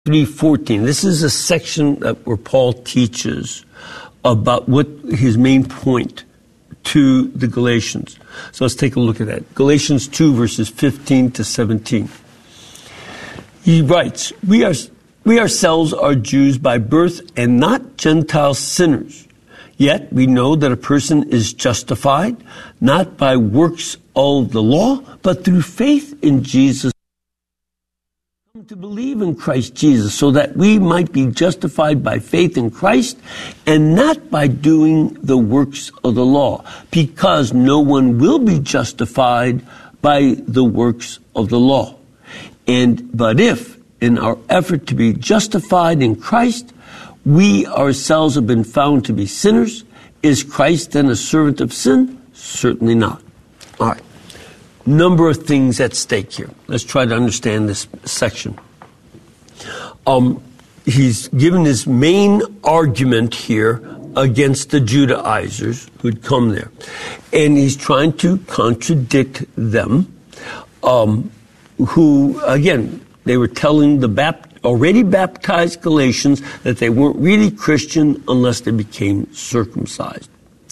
3:14. This is a section where Paul teaches about what his main point to the Galatians. So let's take a look at that. Galatians 2, verses 15 to 17. He writes, We ourselves are Jews by birth and not Gentile sinners. Yet we know that a person is justified not by works of the law, but through faith in Jesus. To believe in Christ Jesus, so that we might be justified by faith in Christ and not by doing the works of the law, because no one will be justified by the works of the law. But if, in our effort to be justified in Christ, we ourselves have been found to be sinners, is Christ then a servant of sin? Certainly not. All right. Number of things at stake here. Let's try to understand this section. He's given his main argument here against the Judaizers who'd come there. And he's trying to contradict them, who, again, they were telling the already baptized Galatians that they weren't really Christian unless they became circumcised.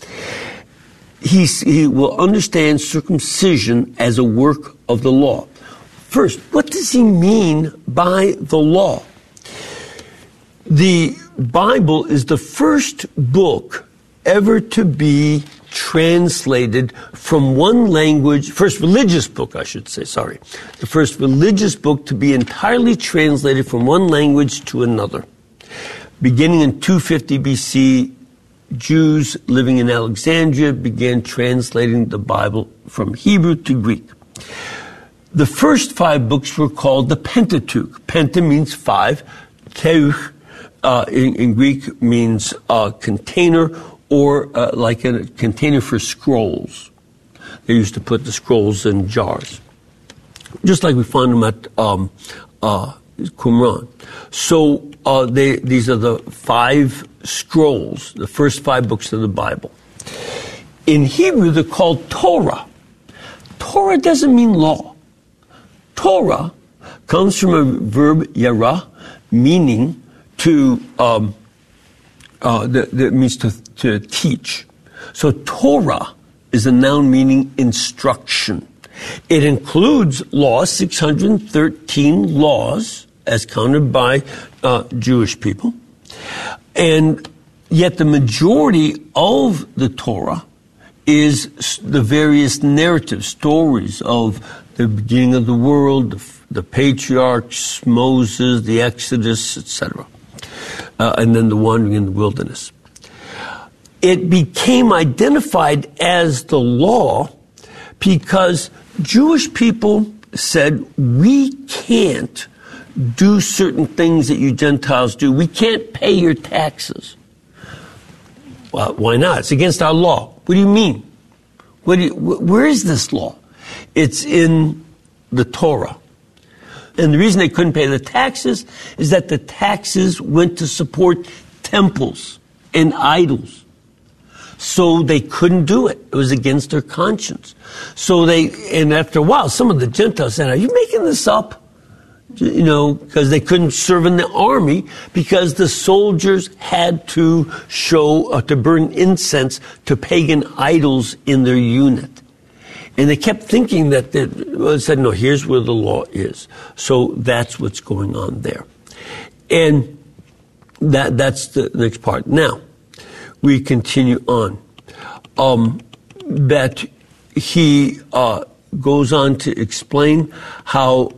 He will understand circumcision as a work of the law. First, what does he mean by the law? The Bible is the first book ever to be translated from one language, first religious book, I should say, the first religious book to be entirely translated from one language to another. Beginning in 250 BC, Jews living in Alexandria began translating the Bible from Hebrew to Greek. The first 5 books were called the Pentateuch. Penta means 5. Teuch in Greek means container, or like a container for scrolls. They used to put the scrolls in jars, just like we find them at Qumran. So these are the 5 scrolls, the first 5 books of the Bible. In Hebrew, they're called Torah. Torah doesn't mean law. Torah comes from a verb yara, meaning that means to teach. So Torah is a noun meaning instruction. It includes laws, 613 laws, as counted by Jewish people. And yet the majority of the Torah is the various narrative stories of the beginning of the world, the patriarchs, Moses, the Exodus, etc. And then the wandering in the wilderness. It became identified as the law because Jewish people said, we can't do certain things that you Gentiles do. We can't pay your taxes. Well, why not? It's against our law. What do you mean? Where is this law? It's in the Torah. And the reason they couldn't pay the taxes is that the taxes went to support temples and idols. So they couldn't do it. It was against their conscience. And after a while, some of the Gentiles said, are you making this up? Because they couldn't serve in the army because the soldiers had to to burn incense to pagan idols in their unit. And they kept thinking that said, no, here's where the law is. So that's what's going on there. And that's the next part. Now, we continue on. That he goes on to explain how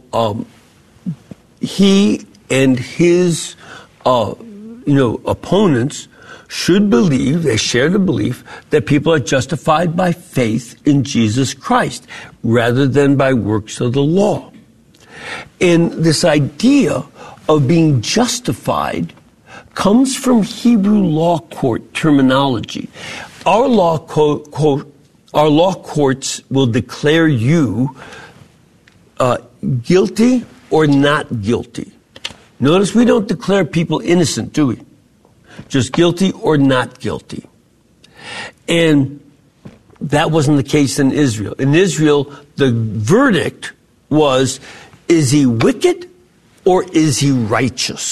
he and his opponents they share the belief that people are justified by faith in Jesus Christ rather than by works of the law. And this idea of being justified comes from Hebrew law court terminology. Our law courts will declare you guilty or not guilty. Notice we don't declare people innocent, do we? Just guilty or not guilty. And that wasn't the case in Israel. In Israel, the verdict was, is he wicked or is he righteous?